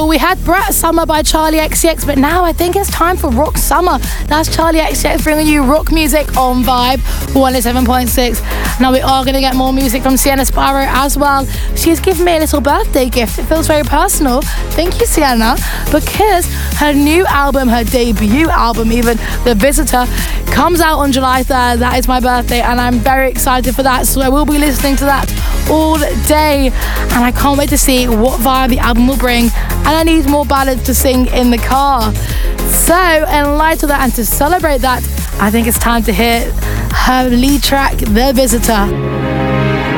we had Brat Summer by Charlie XCX, but now I think it's time for Rock Summer. That's Charlie XCX bringing you rock music on Vibe 107.6. Now we are going to get more music from Sienna Sparrow as well. She's given me a little birthday gift. It feels very personal. Thank you, Sienna, because her new album, her debut album even, The Visitor, comes out on July 3rd. That is my birthday and I'm very excited for that, so I will be listening to that all day and I can't wait to see what vibe the album will bring, and I need more ballads to sing in the car. So in light of that and to celebrate that, I think it's time to hear her lead track, The Visitor.